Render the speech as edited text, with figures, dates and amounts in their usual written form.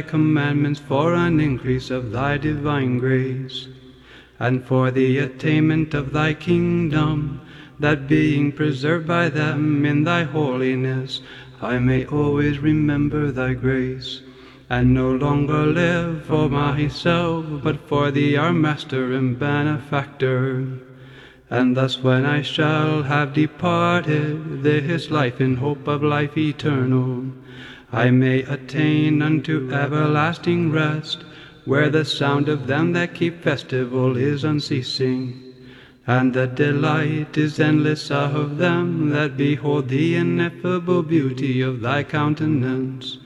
commandments for an increase of thy divine grace, and for the attainment of thy kingdom, that being preserved by them in thy holiness, I may always remember thy grace, and no longer live for myself, but for thee, our Master and Benefactor. And thus when I shall have departed this life in hope of life eternal, I may attain unto everlasting rest, where the sound of them that keep festival is unceasing, and the delight is endless of them that behold the ineffable beauty of thy countenance.